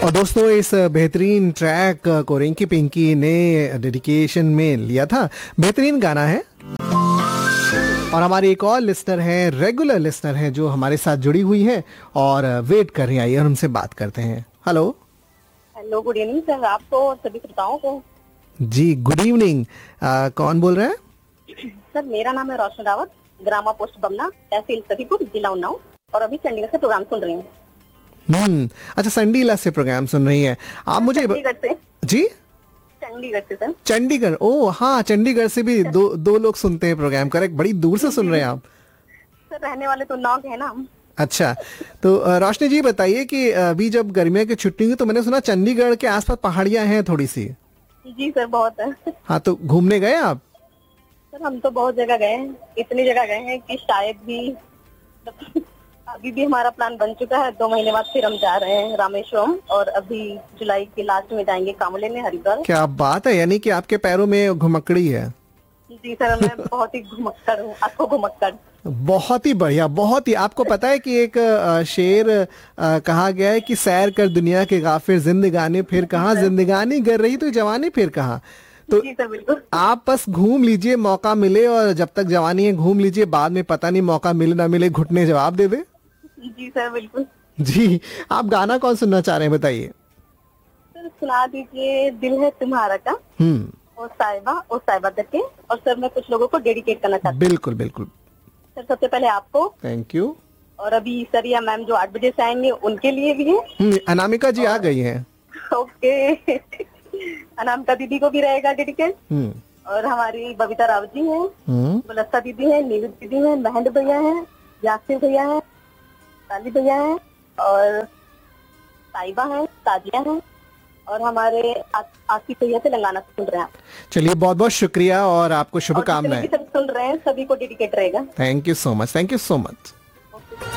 और दोस्तों इस बेहतरीन ट्रैक को रिंकी पिंकी ने डेडिकेशन में लिया था। बेहतरीन गाना है। और हमारी एक और लिसनर है, रेगुलर लिसनर है जो हमारे साथ जुड़ी हुई है और वेट कर रही है। आइए उनसे बात करते हैं। Hello. Hello, good evening sir, आपको और सभी श्रोताओं को। जी गुड इवनिंग। कौन बोल रहे हैं? सर मेरा नाम है रोशन रावत, ग्रामा पोस्ट बमना, तहसील सतीपुर, जिला उन्नाव, और अभी चंडीगढ़ से प्रोग्राम सुन रही हूँ। अच्छा, संडीला से प्रोग्राम सुन रही हैं आप? मुझे चंडीगढ़ से। जी चंडीगढ़ से सर। चंडीगढ़, ओ हाँ, चंडीगढ़ से भी दो लोग सुनते हैं प्रोग्राम। करेक्ट, बड़ी दूर से सुन रहे हैं आप। सर रहने वाले तो उन्नाव के हैं ना हम। अच्छा, तो रोशनी जी बताइए कि अभी जब गर्मियों की छुट्टी हुई तो मैंने सुना चंडीगढ़ के आसपास पहाड़ियां हैं थोड़ी सी। जी सर, बहुत है। हाँ, तो घूमने गए आप? सर हम तो बहुत जगह गए हैं, इतनी जगह गए हैं कि शायद भी अभी भी हमारा प्लान बन चुका है। 2 महीने बाद फिर हम जा रहे हैं रामेश्वरम, और अभी जुलाई के लास्ट में जाएंगे कांवले में, हरिद्वार। क्या बात है, यानी कि आपके पैरों में घुमक्कड़ी है। जी सर, मैं बहुत ही घुमक्कड़ हूँ, आपको घुमक्कड़। बहुत ही बढ़िया, बहुत ही। आपको पता है कि एक शेर कहा गया है कि सैर कर दुनिया के गाफिर, जिंदगानी फिर कहाँ, जिंदगानी कर रही तो जवानी फिर कहाँ। तो जी सर, बिल्कुल। आप बस घूम लीजिए, मौका मिले, और जब तक जवानी है घूम लीजिए, बाद में पता नहीं मौका मिले ना मिले, घुटने जवाब दे दे। जी सर, बिल्कुल। जी, आप गाना कौन सुनना चाह रहे हैं बताइए? सर सुना दीजिए दिल है तुम्हारा का, और साहिबा करके। और सर मैं कुछ लोगों को डेडिकेट करना चाहती हूँ। बिल्कुल बिल्कुल। सर सबसे पहले आपको थैंक यू। और अभी सरिया मैम जो 8 बजे से आएंगे उनके लिए भी है। अनामिका जी आ गई हैं। ओके। अनामिका दीदी को भी रहेगा डेडिकेट। और हमारी बबीता राव जी हैं, गुलस्ता दीदी है, नीवित दीदी है, महेंद्र भैया है, यासिर भैया है, ताली भैया है, और साहिबा है, ताजिया है, और हमारे आसिफ भैया तेलंगाना से सुन रहे हैं। चलिए, बहुत बहुत शुक्रिया और आपको शुभकामनाएं। सब सुन रहे हैं, सभी को डेडिकेट रहेगा। Thank you so much, thank you so much.